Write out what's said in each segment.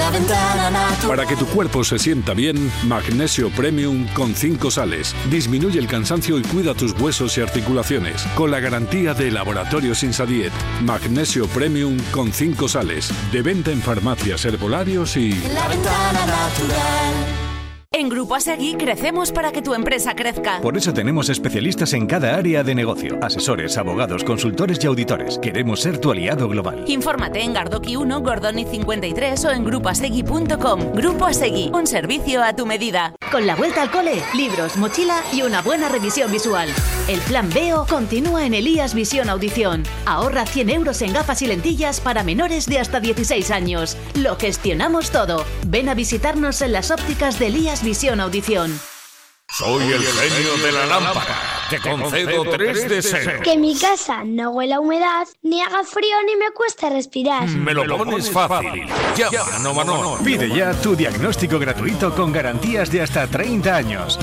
La Ventana Natural. Para que tu cuerpo se sienta bien, Magnesio Premium con 5 sales. Disminuye el cansancio y cuida tus huesos y articulaciones. Con la garantía de Laboratorios Insadiet. Magnesio Premium con 5 sales. De venta en farmacias, herbolarios y... La Ventana Natural. En Grupo Asegui crecemos para que tu empresa crezca. Por eso tenemos especialistas en cada área de negocio. Asesores, abogados, consultores y auditores. Queremos ser tu aliado global. Infórmate en Gardoqui 1, Gordoni 53 o en grupoasegui.com. Grupo Asegui, un servicio a tu medida. Con la vuelta al cole, libros, mochila y una buena revisión visual. El plan Veo continúa en Elías Visión Audición. Ahorra 100 euros en gafas y lentillas para menores de hasta 16 años. Lo gestionamos todo. Ven a visitarnos en las ópticas de Elías Visión Audición. Soy el genio de la lámpara. Te concedo 3 deseos. Que mi casa no huela a humedad, ni haga frío ni me cueste respirar. Me lo pones fácil. Llama a Novanor. Pide ya tu diagnóstico gratuito con garantías de hasta 30 años.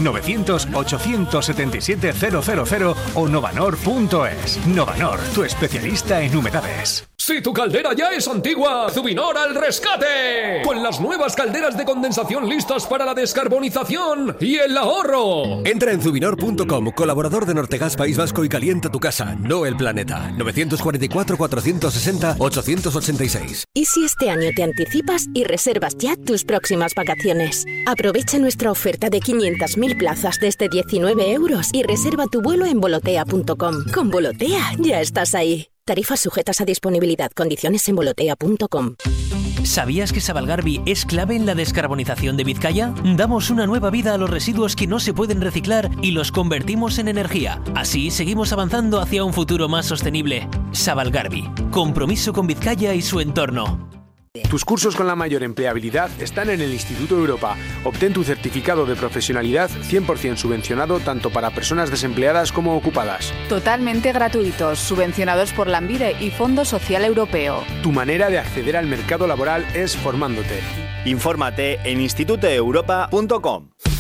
900-877-000 o novanor.es. Novanor, tu especialista en humedades. Si tu caldera ya es antigua, Zubinor al rescate. Con las nuevas calderas de condensación listas para la descarbonización y el ahorro. Entra en Zubinor.com, colaborador de Nortegas País Vasco, y calienta tu casa, no el planeta. 944-460-886. ¿Y si este año te anticipas y reservas ya tus próximas vacaciones? Aprovecha nuestra oferta de 500.000 plazas desde 19 euros y reserva tu vuelo en volotea.com. Con Volotea ya estás ahí. Tarifas sujetas a disponibilidad. Condiciones en volotea.com. ¿Sabías que Sabalgarbi es clave en la descarbonización de Vizcaya? Damos una nueva vida a los residuos que no se pueden reciclar y los convertimos en energía. Así seguimos avanzando hacia un futuro más sostenible. Sabalgarbi. Compromiso con Vizcaya y su entorno. Tus cursos con la mayor empleabilidad están en el Instituto Europa. Obtén tu certificado de profesionalidad 100% subvencionado tanto para personas desempleadas como ocupadas. Totalmente gratuitos, subvencionados por Lanbide y Fondo Social Europeo. Tu manera de acceder al mercado laboral es formándote. Infórmate en institutoeuropa.com.